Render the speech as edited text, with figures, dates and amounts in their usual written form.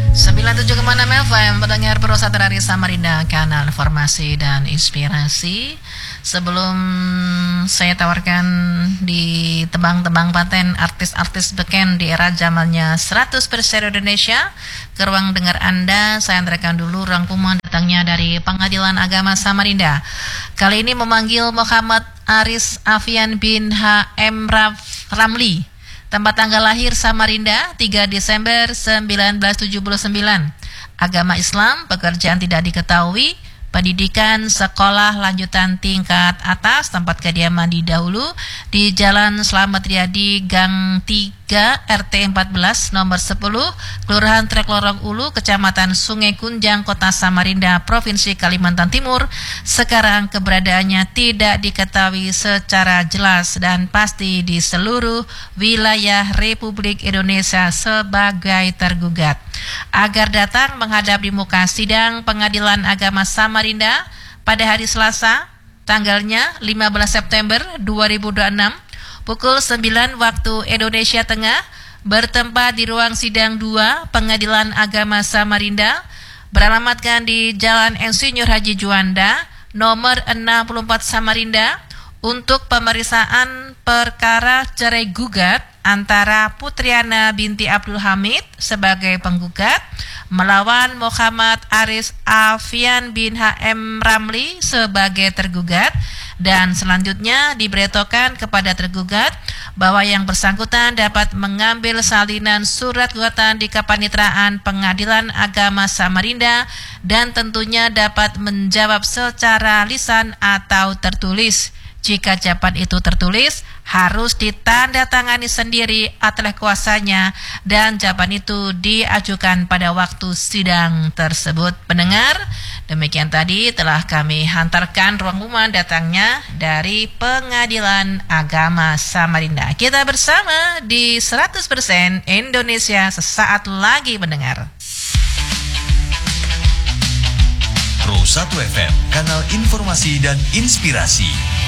97,6 FM, pendengar Perusahaan dari Samarinda, kanal informasi dan inspirasi. Sebelum saya tawarkan di tebang-tebang paten artis-artis beken di era zamannya 100% Indonesia, ke ruang dengar Anda, saya antarkan dulu rangkuman datangnya dari Pengadilan Agama Samarinda. Kali ini memanggil Muhammad Aris Afian bin H.M. Ramli. Tempat tanggal lahir Samarinda 3 Desember 1979. Agama Islam, pekerjaan tidak diketahui. Pendidikan sekolah lanjutan tingkat atas, tempat kediaman di dahulu di Jalan Slamet Riyadi Gang 3 RT 14 nomor 10 Kelurahan Treklorong Ulu, Kecamatan Sungai Kunjang, Kota Samarinda, Provinsi Kalimantan Timur. Sekarang keberadaannya tidak diketahui secara jelas dan pasti di seluruh wilayah Republik Indonesia sebagai tergugat. Agar datang menghadap di muka sidang Pengadilan Agama Samarinda pada hari Selasa, tanggalnya 15 September 2026, pukul 9 waktu Indonesia Tengah, bertempat di ruang sidang 2 Pengadilan Agama Samarinda, beralamatkan di Jalan Insinyur Haji Juanda, nomor 64 Samarinda, untuk pemeriksaan perkara cerai gugat antara Putriana binti Abdul Hamid sebagai penggugat melawan Muhammad Aris Afian bin H.M. Ramli sebagai tergugat, dan selanjutnya diberitahukan kepada tergugat bahwa yang bersangkutan dapat mengambil salinan surat gugatan di Kepanitraan Pengadilan Agama Samarinda dan tentunya dapat menjawab secara lisan atau tertulis. Jika jawaban itu tertulis, harus ditandatangani sendiri oleh kuasanya dan jawaban itu diajukan pada waktu sidang tersebut. Pendengar, demikian tadi telah kami hantarkan rangkuman datangnya dari Pengadilan Agama Samarinda. Kita bersama di 100% Indonesia sesaat lagi, pendengar. Pro 1 FM, kanal informasi dan inspirasi.